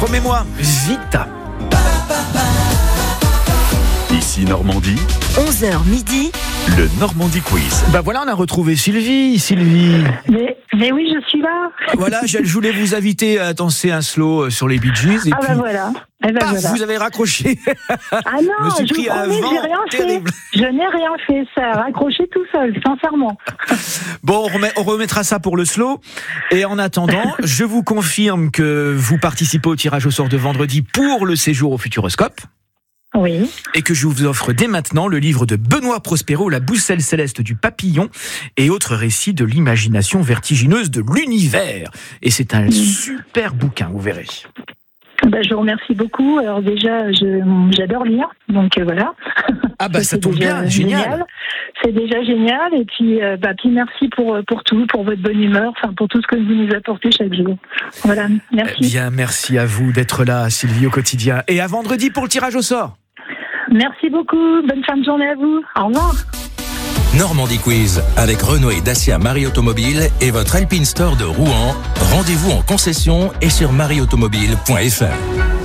Promets-moi, vite. Ici Normandie, 11h midi. le Normandie Quiz. Bah voilà, on a retrouvé Sylvie. Mais oui, je suis là. Voilà, je voulais vous inviter à danser un slow sur les Bee Gees. Et Ah puis, bah voilà. Eh ben paf, voilà. vous avez raccroché. Ah Je me non, suis je pris vous un promets, vent j'ai rien terrible. fait. Je n'ai rien fait, ça a raccroché tout seul, sincèrement. Bon, on remettra ça pour le slow. Et en attendant, je vous confirme que vous participez au tirage au sort de vendredi pour le séjour au Futuroscope. Oui. Et que je vous offre dès maintenant le livre de Benoît Prospero, La boussole céleste du papillon, et autres récits de l'imagination vertigineuse de l'univers. Et c'est un super bouquin, vous verrez. Ben, je vous remercie beaucoup. Alors déjà, j'adore lire, donc voilà. Ah bah ça C'est tombe déjà bien, génial. C'est déjà génial. Et puis, puis merci pour tout, pour votre bonne humeur, enfin pour tout ce que vous nous apportez chaque jour. Voilà, merci. Eh bien, merci à vous d'être là, Sylvie, au quotidien. Et à vendredi pour le tirage au sort. Merci beaucoup. Bonne fin de journée à vous. Au revoir. Normandie Quiz avec Renault et Dacia Marie Automobile et votre Alpine Store de Rouen. Rendez-vous en concession et sur marieautomobile.fr.